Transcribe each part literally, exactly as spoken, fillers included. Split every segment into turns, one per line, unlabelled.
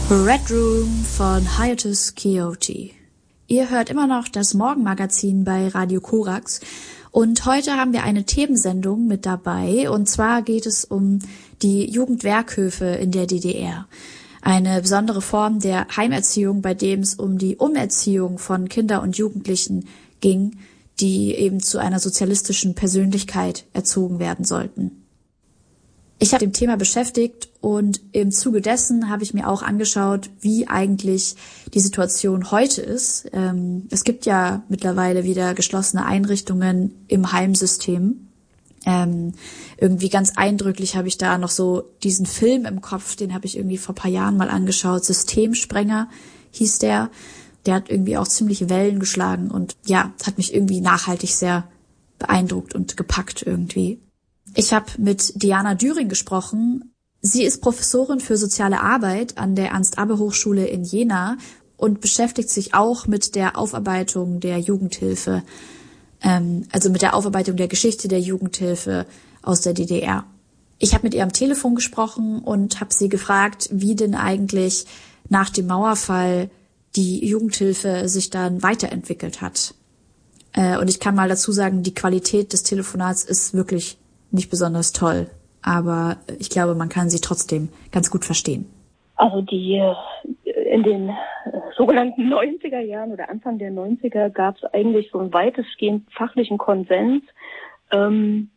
Red Room von Hiatus Kaiyote. Ihr hört immer noch das Morgenmagazin bei Radio Korax und heute haben wir eine Themensendung mit dabei und zwar geht es um die Jugendwerkhöfe in der D D R. Eine besondere Form der Heimerziehung, bei dem es um die Umerziehung von Kindern und Jugendlichen ging, die eben zu einer sozialistischen Persönlichkeit erzogen werden sollten. Ich habe mit dem Thema beschäftigt und im Zuge dessen habe ich mir auch angeschaut, wie eigentlich die Situation heute ist. Ähm, es gibt ja mittlerweile wieder geschlossene Einrichtungen im Heimsystem. Ähm, irgendwie ganz eindrücklich habe ich da noch so diesen Film im Kopf, den habe ich irgendwie vor ein paar Jahren mal angeschaut. Systemsprenger hieß der. Der hat irgendwie auch ziemlich Wellen geschlagen und ja, hat mich irgendwie nachhaltig sehr beeindruckt und gepackt irgendwie. Ich habe mit Diana Düring gesprochen. Sie ist Professorin für soziale Arbeit an der Ernst-Abbe-Hochschule in Jena und beschäftigt sich auch mit der Aufarbeitung der Jugendhilfe, ähm, also mit der Aufarbeitung der Geschichte der Jugendhilfe aus der D D R. Ich habe mit ihr am Telefon gesprochen und habe sie gefragt, wie denn eigentlich nach dem Mauerfall die Jugendhilfe sich dann weiterentwickelt hat. Äh, und ich kann mal dazu sagen, die Qualität des Telefonats ist wirklich nicht besonders toll, aber ich glaube, man kann sie trotzdem ganz gut verstehen.
Also die in den sogenannten neunziger Jahren oder Anfang der neunziger gab es eigentlich so einen weitestgehend fachlichen Konsens, ähm,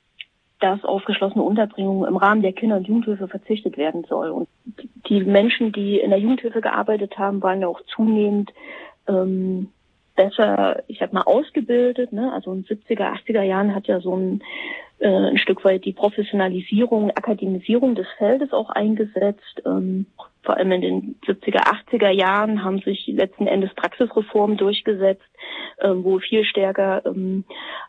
dass auf geschlossene Unterbringung im Rahmen der Kinder- und Jugendhilfe verzichtet werden soll. Und die Menschen, die in der Jugendhilfe gearbeitet haben, waren ja auch zunehmend ähm, besser, ich sag mal, ausgebildet. Ne? Also in den siebziger, achtziger Jahren hat ja so ein ein Stück weit die Professionalisierung, Akademisierung des Feldes auch eingesetzt. Ähm, vor allem in den siebziger, achtziger Jahren haben sich letzten Endes Praxisreformen durchgesetzt, ähm, wo viel stärker ähm,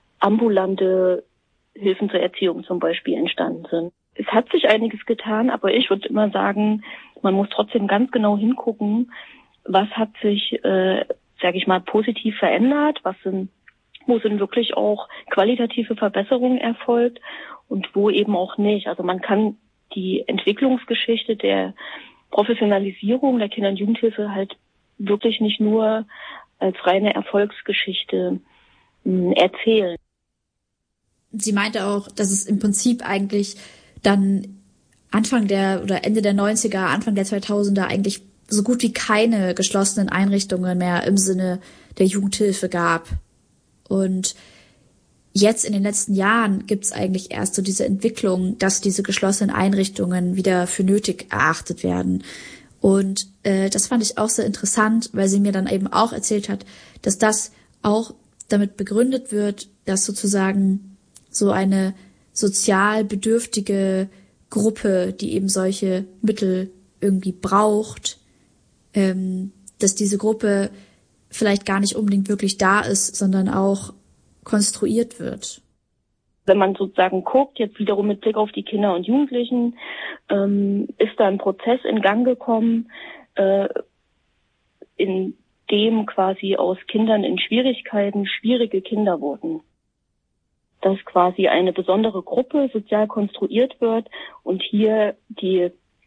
ambulante Hilfen zur Erziehung zum Beispiel entstanden sind. Es hat sich einiges getan, aber ich würde immer sagen, man muss trotzdem ganz genau hingucken, was hat sich, äh, sage ich mal, positiv verändert, was sind wo sind wirklich auch qualitative Verbesserungen erfolgt und wo eben auch nicht. Also man kann die Entwicklungsgeschichte der Professionalisierung der Kinder- und Jugendhilfe halt wirklich nicht nur als reine Erfolgsgeschichte mh, erzählen.
Sie meinte auch, dass es im Prinzip eigentlich dann Anfang der oder Ende der neunziger, Anfang der zweitausender eigentlich so gut wie keine geschlossenen Einrichtungen mehr im Sinne der Jugendhilfe gab. Und jetzt in den letzten Jahren gibt es eigentlich erst so diese Entwicklung, dass diese geschlossenen Einrichtungen wieder für nötig erachtet werden. Und äh, das fand ich auch sehr interessant, weil sie mir dann eben auch erzählt hat, dass das auch damit begründet wird, dass sozusagen so eine sozial bedürftige Gruppe, die eben solche Mittel irgendwie braucht, ähm, dass diese Gruppe vielleicht gar nicht unbedingt wirklich da ist, sondern auch konstruiert wird.
Wenn man sozusagen guckt, jetzt wiederum mit Blick auf die Kinder und Jugendlichen, ähm, ist da ein Prozess in Gang gekommen, äh, in dem quasi aus Kindern in Schwierigkeiten schwierige Kinder wurden. Dass quasi eine besondere Gruppe sozial konstruiert wird und hier die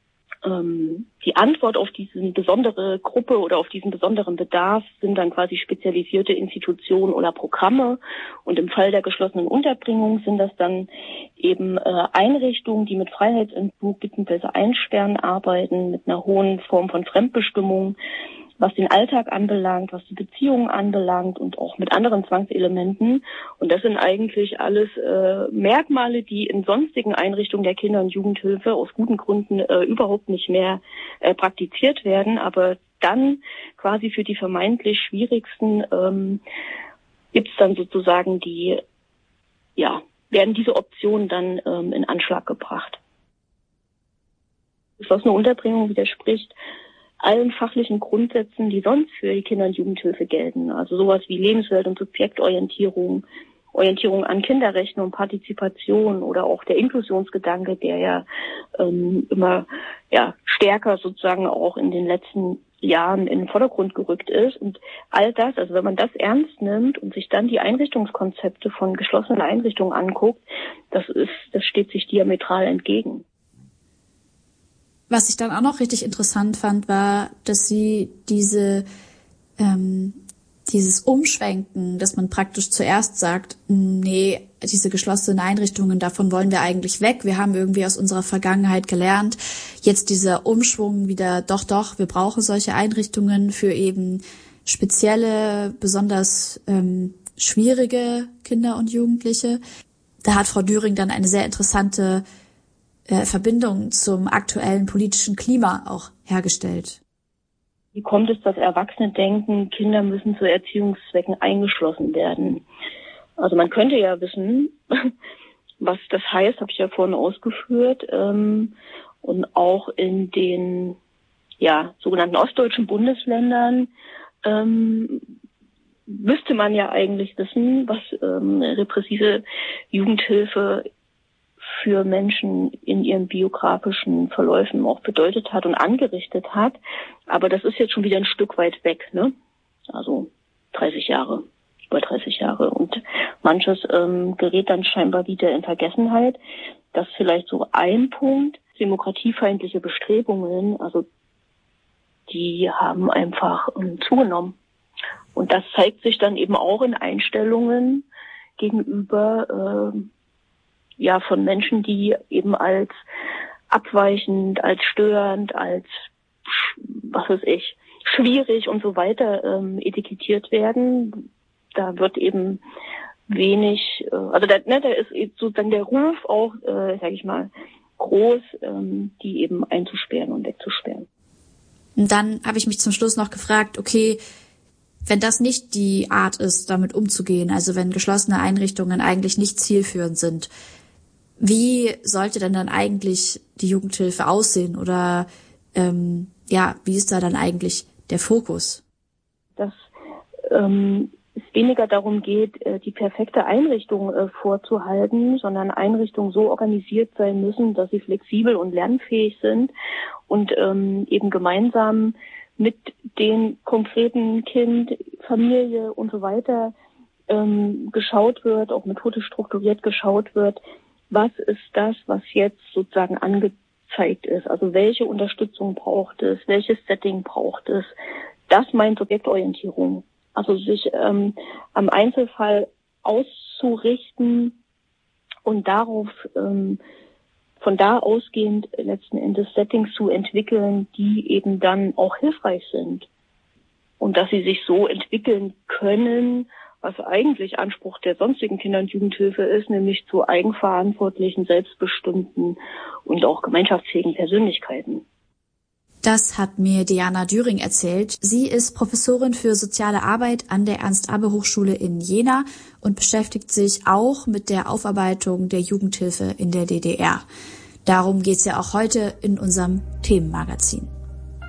die Antwort auf diese besondere Gruppe oder auf diesen besonderen Bedarf sind dann quasi spezialisierte Institutionen oder Programme. Und im Fall der geschlossenen Unterbringung sind das dann eben äh, Einrichtungen, die mit Freiheitsentzug bzw. Einsperren arbeiten, mit einer hohen Form von Fremdbestimmung, was den Alltag anbelangt, was die Beziehungen anbelangt und auch mit anderen Zwangselementen. Und das sind eigentlich alles äh, Merkmale, die in sonstigen Einrichtungen der Kinder- und Jugendhilfe aus guten Gründen äh, überhaupt nicht mehr äh, praktiziert werden. Aber dann quasi für die vermeintlich schwierigsten ähm, gibt es dann sozusagen die, ja, werden diese Optionen dann ähm, in Anschlag gebracht. Geschlossene Unterbringung widerspricht allen fachlichen Grundsätzen, die sonst für die Kinder- und Jugendhilfe gelten. Also sowas wie Lebenswelt- und Subjektorientierung, Orientierung an Kinderrechten und Partizipation oder auch der Inklusionsgedanke, der ja ähm, immer ja stärker sozusagen auch in den letzten Jahren in den Vordergrund gerückt ist. Und all das, also wenn man das ernst nimmt und sich dann die Einrichtungskonzepte von geschlossenen Einrichtungen anguckt, das ist, das steht sich diametral entgegen.
Was ich dann auch noch richtig interessant fand, war, dass sie diese ähm, dieses Umschwenken, dass man praktisch zuerst sagt, nee, diese geschlossenen Einrichtungen, davon wollen wir eigentlich weg. Wir haben irgendwie aus unserer Vergangenheit gelernt. Jetzt dieser Umschwung wieder, doch, doch, wir brauchen solche Einrichtungen für eben spezielle, besonders ähm, schwierige Kinder und Jugendliche. Da hat Frau Düring dann eine sehr interessante äh, Verbindung zum aktuellen politischen Klima auch hergestellt.
Wie kommt es, dass Erwachsene denken, Kinder müssen zu Erziehungszwecken eingeschlossen werden? Also man könnte ja wissen, was das heißt, habe ich ja vorhin ausgeführt. Ähm, und auch in den ja sogenannten ostdeutschen Bundesländern ähm, müsste man ja eigentlich wissen, was ähm, repressive Jugendhilfe für Menschen in ihren biografischen Verläufen auch bedeutet hat und angerichtet hat. Aber das ist jetzt schon wieder ein Stück weit weg, ne? Also dreißig Jahre, über dreißig Jahre. Und manches ähm, gerät dann scheinbar wieder in Vergessenheit. Das ist vielleicht so ein Punkt. Demokratiefeindliche Bestrebungen, also die haben einfach ähm, zugenommen. Und das zeigt sich dann eben auch in Einstellungen gegenüber äh, ja von Menschen, die eben als abweichend, als störend, als was weiß ich, schwierig und so weiter ähm, etikettiert werden. Da wird eben wenig, äh, also da, ne, da ist sozusagen der Ruf auch, äh, sage ich mal, groß, ähm, die eben einzusperren und wegzusperren.
Und dann habe ich mich zum Schluss noch gefragt, okay, wenn das nicht die Art ist, damit umzugehen, also wenn geschlossene Einrichtungen eigentlich nicht zielführend sind, wie sollte denn dann eigentlich die Jugendhilfe aussehen oder ähm, ja, wie ist da dann eigentlich der Fokus?
Dass ähm, es weniger darum geht, äh, die perfekte Einrichtung äh, vorzuhalten, sondern Einrichtungen so organisiert sein müssen, dass sie flexibel und lernfähig sind und ähm, eben gemeinsam mit den konkreten Kind, Familie und so weiter ähm, geschaut wird, auch methodisch strukturiert geschaut wird, was ist das, was jetzt sozusagen angezeigt ist? Also welche Unterstützung braucht es? Welches Setting braucht es? Das meint Subjektorientierung. Also sich ähm, am Einzelfall auszurichten und darauf ähm, von da ausgehend letzten Endes Settings zu entwickeln, die eben dann auch hilfreich sind. Und dass sie sich so entwickeln können, was eigentlich Anspruch der sonstigen Kinder- und Jugendhilfe ist, nämlich zu eigenverantwortlichen, selbstbestimmten und auch gemeinschaftsfähigen Persönlichkeiten.
Das hat mir Diana Düring erzählt. Sie ist Professorin für soziale Arbeit an der Ernst-Abbe-Hochschule in Jena und beschäftigt sich auch mit der Aufarbeitung der Jugendhilfe in der D D R. Darum geht's ja auch heute in unserem Themenmagazin.